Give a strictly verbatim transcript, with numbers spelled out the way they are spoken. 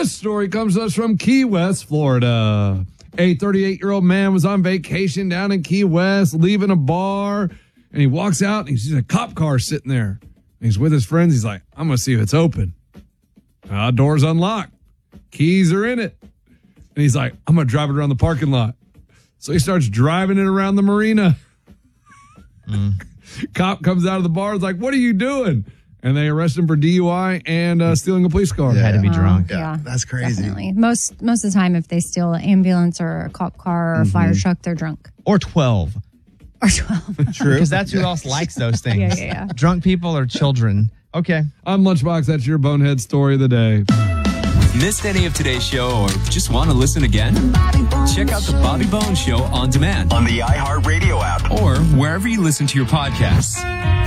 This story comes to us from Key West, Florida. A thirty-eight-year-old man was on vacation down in Key West, leaving a bar, and he walks out and he sees a cop car sitting there. And he's with his friends. He's like, I'm going to see if it's open. Uh, door's unlocked. Keys are in it. And he's like, I'm going to drive it around the parking lot. So he starts driving it around the marina. Mm. Cop comes out of the bar. Is like, what are you doing? And they arrest him for D U I and uh, stealing a police car. Yeah. Had to be drunk. Uh, yeah, That's crazy. Definitely. Most most of the time, if they steal an ambulance or a cop car or a Mhm. fire truck, they're drunk. Or twelve. Or twelve. True. Because that's who else likes those things. Yeah, yeah, yeah. Drunk people or children. Okay. I'm Lunchbox. That's your bonehead story of the day. Missed any of today's show or just want to listen again? Check out the Bobby Bones Show on demand on the iHeartRadio app or wherever you listen to your podcasts.